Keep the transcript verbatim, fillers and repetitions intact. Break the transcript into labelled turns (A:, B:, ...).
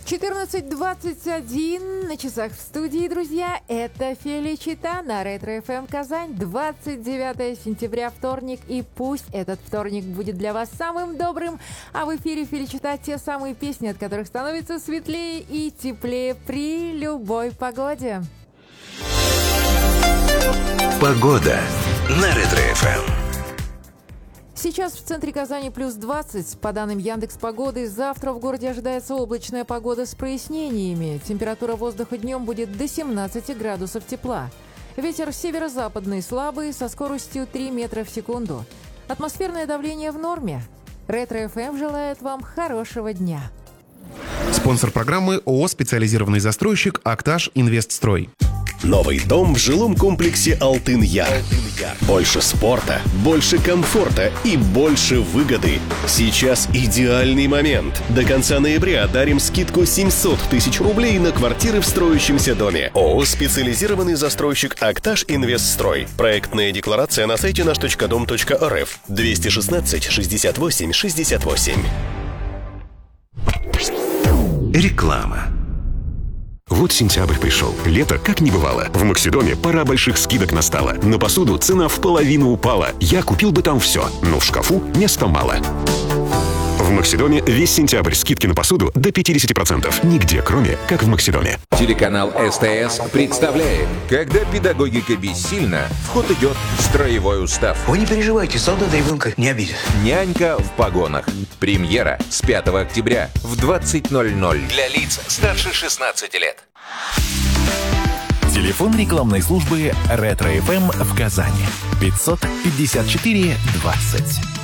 A: четырнадцать двадцать один на часах в студии, друзья. Это Феличита на Ретро эф эм Казань. двадцать девятое сентября, вторник. И пусть этот вторник будет для вас самым добрым. А в эфире Феличита те самые песни, от которых становится светлее и теплее при любой погоде.
B: Погода на Ретро эф эм.
A: Сейчас в центре Казани плюс двадцать. По данным Яндекс.Погоды, завтра в городе ожидается облачная погода с прояснениями. Температура воздуха днем будет до семнадцати градусов тепла. Ветер северо-западный слабый со скоростью три метра в секунду. Атмосферное давление в норме. Ретро эф эм желает вам хорошего дня.
C: Спонсор программы ООО «Специализированный застройщик Акташ Инвестстрой».
D: Новый дом в жилом комплексе «Алтын-Яр». Больше спорта, больше комфорта и больше выгоды. Сейчас идеальный момент. До конца ноября дарим скидку семьсот тысяч рублей на квартиры в строящемся доме. ООО «Специализированный застройщик Акташ Инвестстрой». Проектная декларация на сайте наш точка дом точка эр эф. двести шестнадцать шестьдесят восемь шестьдесят восемь.
B: Реклама.
E: Вот сентябрь пришел. Лето как не бывало. В Максидоме пора больших скидок настала. На посуду цена в половину упала. Я купил бы там все, но в шкафу места мало. В Максидоме весь сентябрь скидки на посуду до пятьдесят процентов. Нигде, кроме как в Максидоме.
F: Телеканал СТС представляет: когда педагогика бессильна, в ход идет строевой устав.
G: Вы не переживайте, солдат ребенка не обидит.
F: Нянька в погонах. Премьера с пятого октября в двадцать ноль ноль. Для лиц старше шестнадцати лет.
H: Телефон рекламной службы Ретро эф эм в Казани. пятьсот пятьдесят четыре двадцать.